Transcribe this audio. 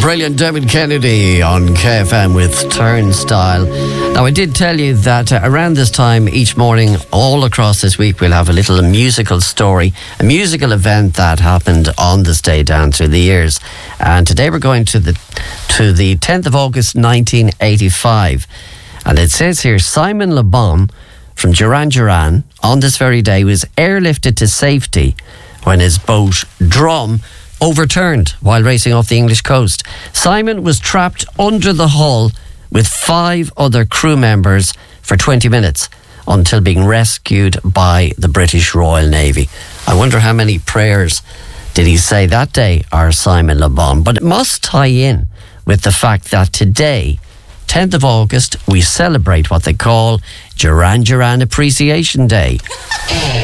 brilliant David Kennedy on KFM with Turnstile. Now, I did tell you that around this time each morning, all across this week, we'll have a little musical story, a musical event that happened on this day down through the years. And today we're going to the 10th of August 1985. And it says here, Simon Le Bon from Duran Duran on this very day was airlifted to safety when his boat Drum overturned while racing off the English coast. Simon was trapped under the hull with 5 other crew members for 20 minutes until being rescued by the British Royal Navy. I wonder how many prayers did he say that day, our Simon Le Bon. But it must tie in with the fact that today, 10th of August, we celebrate what they call Duran Duran Appreciation Day.